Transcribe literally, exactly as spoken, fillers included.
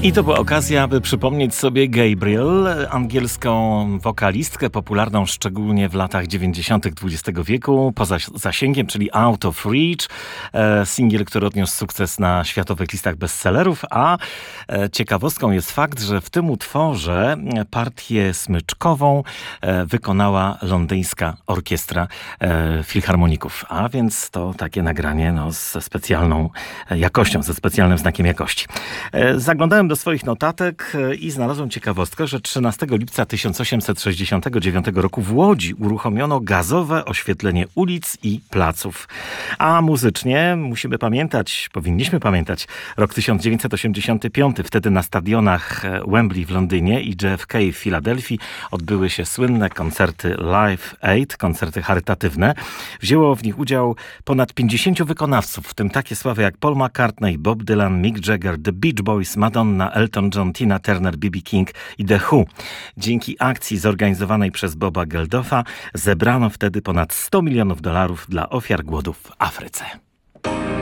I to była okazja, aby przypomnieć sobie Gabriel, angielską wokalistkę, popularną szczególnie w latach dziewięćdziesiątych dwudziestego wieku, poza zasięgiem, czyli Out of Reach, e, singiel, który odniósł sukces na światowych listach bestsellerów, a e, ciekawostką jest fakt, że w tym utworze partię smyczkową e, wykonała londyńska orkiestra e, filharmoników, a więc to takie nagranie no, ze specjalną jakością, ze specjalnym znakiem jakości. E, zaglądałem do swoich notatek i znalazłem ciekawostkę, że trzynastego lipca tysiąc osiemset sześćdziesiątego dziewiątego roku w Łodzi uruchomiono gazowe oświetlenie ulic i placów. A muzycznie musimy pamiętać, powinniśmy pamiętać rok tysiąc dziewięćset osiemdziesiąty piąty. Wtedy na stadionach Wembley w Londynie i J F K w Filadelfii odbyły się słynne koncerty Live Aid, koncerty charytatywne. Wzięło w nich udział ponad pięćdziesięciu wykonawców, w tym takie sławy jak Paul McCartney, Bob Dylan, Mick Jagger, The Beach Boys, Madonna, Elton John, Tina Turner, B B King i The Who. Dzięki akcji zorganizowanej przez Boba Geldoffa zebrano wtedy ponad sto milionów dolarów dla ofiar głodu w Afryce.